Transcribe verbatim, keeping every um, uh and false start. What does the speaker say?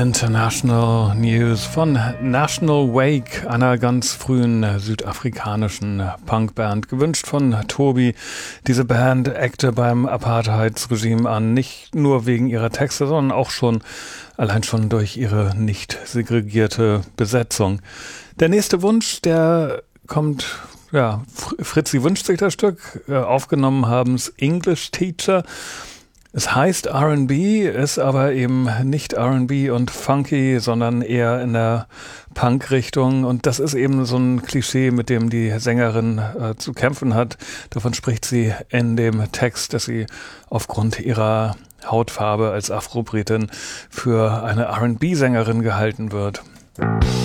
International News von National Wake, einer ganz frühen südafrikanischen Punkband, gewünscht von Tobi. Diese Band eckte beim Apartheidsregime an, nicht nur wegen ihrer Texte, sondern auch schon allein schon durch ihre nicht segregierte Besetzung. Der nächste Wunsch, der kommt, ja, Fritzi wünscht sich das Stück, aufgenommen haben es English Teacher. Es heißt R and B, ist aber eben nicht R and B und funky, sondern eher in der Punk-Richtung. Und das ist eben so ein Klischee, mit dem die Sängerin äh, zu kämpfen hat. Davon spricht sie in dem Text, dass sie aufgrund ihrer Hautfarbe als Afro-Britin für eine R and B-Sängerin gehalten wird.